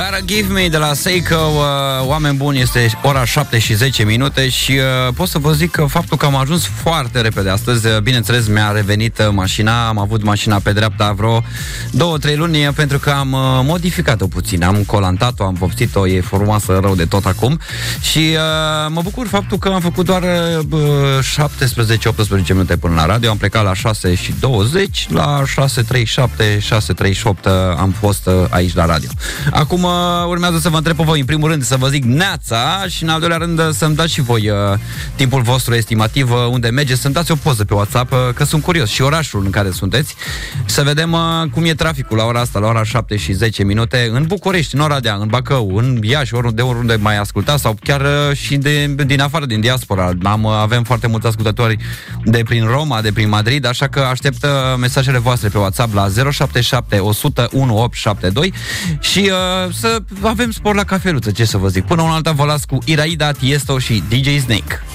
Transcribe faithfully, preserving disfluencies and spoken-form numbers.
Gotta Give Me de la Seiko. uh, Oameni buni, este ora șapte și zece minute și uh, pot să vă zic că faptul că am ajuns foarte repede astăzi, uh, bineînțeles mi-a revenit uh, mașina. Am avut mașina pe dreapta vreo două, trei luni, pentru că am uh, modificat-o puțin. Am colantat-o, am vopsit-o, e frumoasă rău de tot acum. Și uh, mă bucur faptul că am făcut doar uh, șaptesprezece optsprezece minute până la radio. Am plecat la șase și douăzeci, la șase treizeci și șapte, șase treizeci și opt uh, am fost uh, aici la radio. Acum uh, urmează să vă întreb pe voi, în primul rând să vă zic neața și în al doilea rând să-mi dați și voi uh, timpul vostru estimativ, uh, unde mergeți, să-mi dați o poză pe WhatsApp, uh, că sunt curios, și orașul în care sunteți, să vedem uh, cum e traficul la ora asta, la ora șapte și zece minute, în București, în Oradea, în Bacău, în Iași, oriunde, oriunde mai ascultați, sau chiar uh, și de, din afară, din diaspora. Am, uh, avem foarte mulți ascultători de prin Roma, de prin Madrid, așa că aștept uh, mesajele voastre pe WhatsApp la zero șapte șapte, o sută unu, opt șapte doi și uh, să avem spor la cafeluță, ce să vă zic. Până una alta vă las cu Iraida, Tiesto și D J Snake.